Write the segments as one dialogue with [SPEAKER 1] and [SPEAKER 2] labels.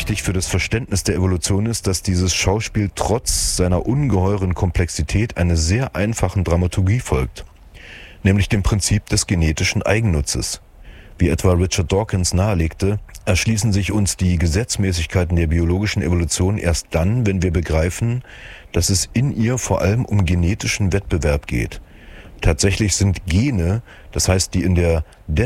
[SPEAKER 1] wichtig für das Verständnis der Evolution ist, dass dieses Schauspiel trotz seiner ungeheuren Komplexität einer sehr einfachen Dramaturgie folgt, nämlich dem Prinzip des genetischen Eigennutzes. Wie etwa Richard Dawkins nahelegte, erschließen sich uns die Gesetzmäßigkeiten der biologischen Evolution erst dann, wenn wir begreifen, dass es in ihr vor allem um genetischen Wettbewerb geht. Tatsächlich sind Gene, das heißt die in der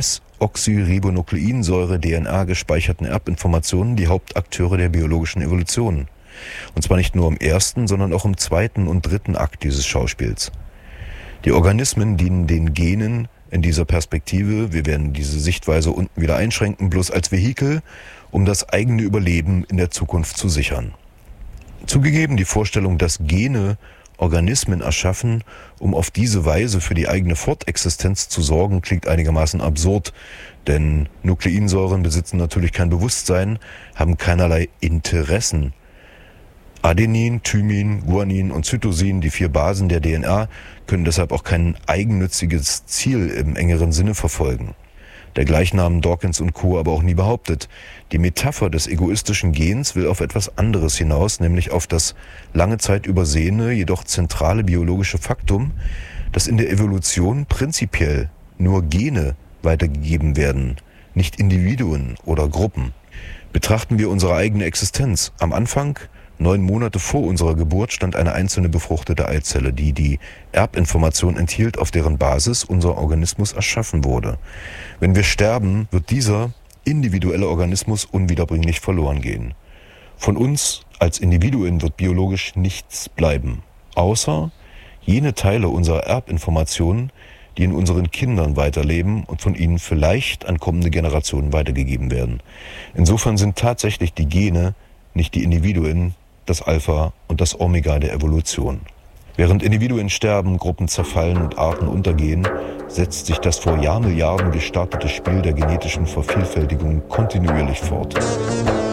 [SPEAKER 1] Desoxyribonukleinsäure DNA gespeicherten Erbinformationen, die Hauptakteure der biologischen Evolution. Und zwar nicht nur im ersten, sondern auch im zweiten und dritten Akt dieses Schauspiels. Die Organismen dienen den Genen in dieser Perspektive, wir werden diese Sichtweise unten wieder einschränken, bloß als Vehikel, um das eigene Überleben in der Zukunft zu sichern. Zugegeben, die Vorstellung, dass Gene Organismen erschaffen, um auf diese Weise für die eigene Fortexistenz zu sorgen, klingt einigermaßen absurd, denn Nukleinsäuren besitzen natürlich kein Bewusstsein, haben keinerlei Interessen. Adenin, Thymin, Guanin und Cytosin, die 4 Basen der DNA, können deshalb auch kein eigennütziges Ziel im engeren Sinne verfolgen. Dergleichen haben Dawkins und Co. aber auch nie behauptet. Die Metapher des egoistischen Gens will auf etwas anderes hinaus, nämlich auf das lange Zeit übersehene, jedoch zentrale biologische Faktum, dass in der Evolution prinzipiell nur Gene weitergegeben werden, nicht Individuen oder Gruppen. Betrachten wir unsere eigene Existenz. Am Anfang, 9 Monate vor unserer Geburt, stand eine einzelne befruchtete Eizelle, die die Erbinformation enthielt, auf deren Basis unser Organismus erschaffen wurde. Wenn wir sterben, wird dieser individuelle Organismus unwiederbringlich verloren gehen. Von uns als Individuen wird biologisch nichts bleiben, außer jene Teile unserer Erbinformation, die in unseren Kindern weiterleben und von ihnen vielleicht an kommende Generationen weitergegeben werden. Insofern sind tatsächlich die Gene, nicht die Individuen, das Alpha und das Omega der Evolution. Während Individuen sterben, Gruppen zerfallen und Arten untergehen, setzt sich das vor Jahrmilliarden gestartete Spiel der genetischen Vervielfältigung kontinuierlich fort.